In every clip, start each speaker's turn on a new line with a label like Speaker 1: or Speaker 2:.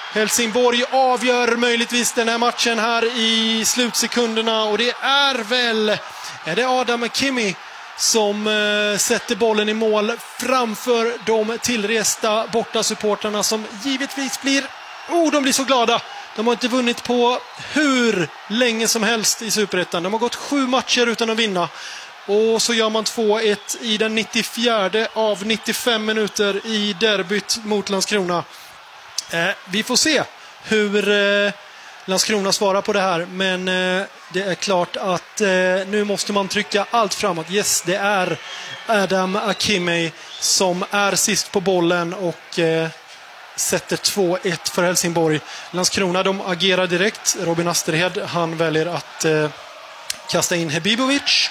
Speaker 1: Helsingborg avgör möjligtvis den här matchen här i slutsekunderna, och det är det Adam Akimi som sätter bollen i mål framför de tillresta bortasupportarna, som givetvis de blir så glada. De har inte vunnit på hur länge som helst i Superettan. De har gått 7 matcher utan att vinna. Och så gör man 2-1 i den 94 av 95 minuter i derbyt mot Landskrona. Vi får se hur Landskrona svarar på det här. Men det är klart att nu måste man trycka allt framåt. Yes, det är Adam Akimi som är sist på bollen och sätter 2-1 för Helsingborg. Landskrona, de agerar direkt. Robin Asterhed, han väljer att kasta in Hebibovic.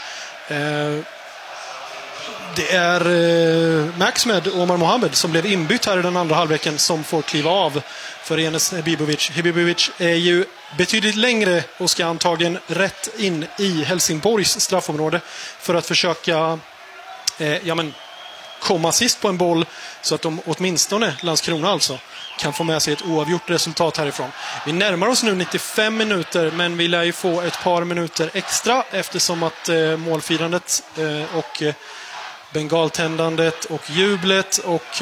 Speaker 1: Det är Maxmed och Omar Mohamed som blev inbytt här i den andra halvleken som får kliva av för Enes Hebibovic. Hebibovic är ju betydligt längre och ska antagligen rätt in i Helsingborgs straffområde för att försöka komma sist på en boll, så att de åtminstone, Landskrona alltså, kan få med sig ett oavgjort resultat härifrån. Vi närmar oss nu 95 minuter, men vi lär ju få ett par minuter extra eftersom att målfirandet och bengaltändandet och jublet och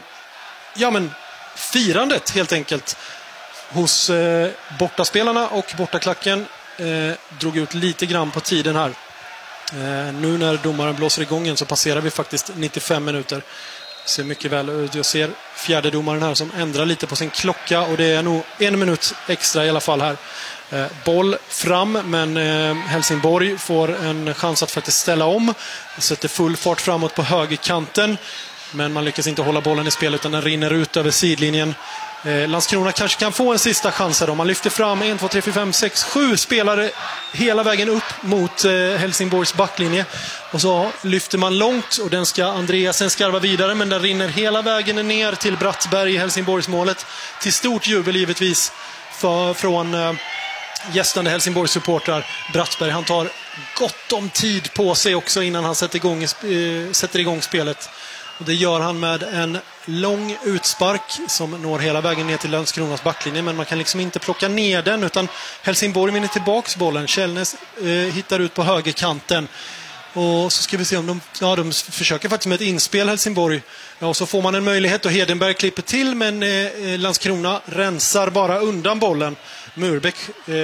Speaker 1: firandet helt enkelt hos bortaspelarna och bortaklacken drog ut lite grann på tiden här. Nu när domaren blåser igång igen så passerar vi faktiskt 95 minuter. Ser mycket väl ut. Jag ser fjärde domaren här som ändrar lite på sin klocka, och det är nog 1 minut extra i alla fall här. Boll fram, men Helsingborg får en chans att faktiskt ställa om. Sätter full fart framåt på högerkanten, men man lyckas inte hålla bollen i spel utan den rinner ut över sidlinjen. Landskrona kanske kan få en sista chans här då. Man lyfter fram 1, 2, 3, 4, 5, 6, 7 spelare hela vägen upp mot Helsingborgs backlinje. Och så lyfter man långt, och den ska Andreasen skarva vidare, men den rinner hela vägen ner till Brattberg i Helsingborgsmålet. Till stort jubel givetvis från gästande Helsingborgs supportrar. Brattberg, han tar gott om tid på sig också innan han sätter igång spelet. Och det gör han med en lång utspark som når hela vägen ner till Landskronas backlinje, men man kan liksom inte plocka ner den, utan Helsingborg vinner tillbaks bollen. Källnes hittar ut på högerkanten, och så ska vi se om de försöker faktiskt med ett inspel, Helsingborg. Ja, och så får man en möjlighet, och Hedenberg klipper till, men Landskrona rensar bara undan bollen. Murbeck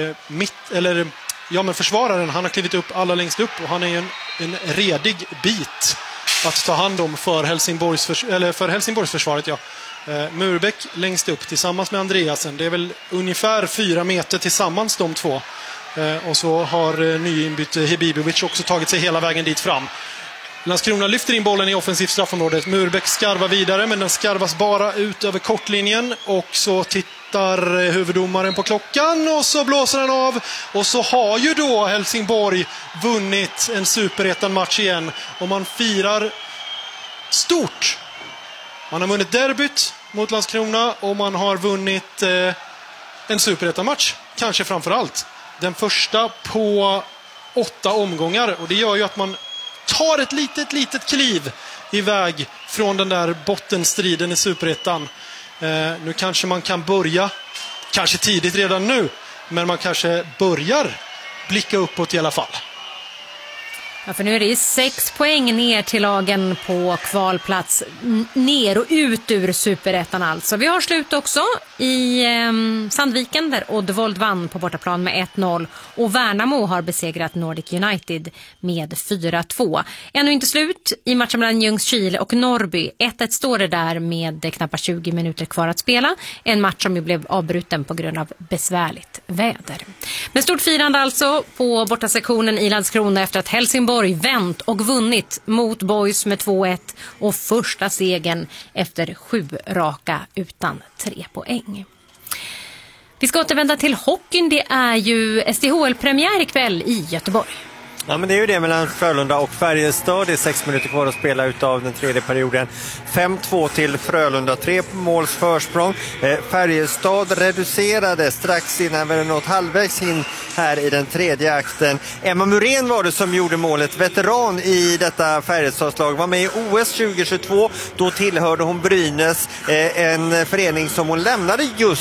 Speaker 1: försvararen, han har klivit upp allra längst upp, och han är ju en redig bit att ta hand om för Helsingborgsförsvaret. Ja. Murbeck längst upp tillsammans med Andreasen. Det är väl ungefär 4 meter tillsammans de två. Och så har nyinbytte Hebibovic också tagit sig hela vägen dit fram. Landskrona lyfter in bollen i offensivt straffområdet. Murbeck skarvar vidare, men den skarvas bara ut över kortlinjen, och så tittar huvuddomaren på klockan och så blåser han av, och så har ju då Helsingborg vunnit en superettan-match igen, och man firar stort. Man har vunnit derbyt mot Landskrona, och man har vunnit en superettan-match, kanske framförallt den första på 8 omgångar, och det gör ju att man tar ett litet kliv iväg från den där bottenstriden i Superettan. Nu kanske man kan börja, kanske tidigt redan nu, men man kanske börjar blicka uppåt i alla fall.
Speaker 2: Ja, för nu är det 6 poäng ner till lagen på kvalplats, ner och ut ur Superettan alltså. Vi har slut också i Sandviken, där Oddevold vann på bortaplan med 1-0, och Värnamo har besegrat Nordic United med 4-2. Ännu inte slut i matchen mellan Ljungskile och Norrby. 1-1 står det där med knappt 20 minuter kvar att spela. En match som ju blev avbruten på grund av besvärligt väder. Men stort firande alltså på bortasektionen i Landskrona efter att Helsingborg vänt och vunnit mot Boys med 2-1, och första segern efter 7 raka utan 3 poäng. Vi ska återvända till hockeyn. Det är ju SDHL-premiär ikväll i Göteborg.
Speaker 3: Ja, men det är ju det mellan Frölunda och Färjestad. Det är 6 minuter kvar att spela utav den tredje perioden. 5-2 till Frölunda, 3 måls försprång. Färjestad reducerade strax innan vi nått halvvägs in här i den tredje akten. Emma Muren var det som gjorde målet. Veteran i detta Färjestadslag, var med i OS 2022. Då tillhörde hon Brynäs, en förening som hon lämnade just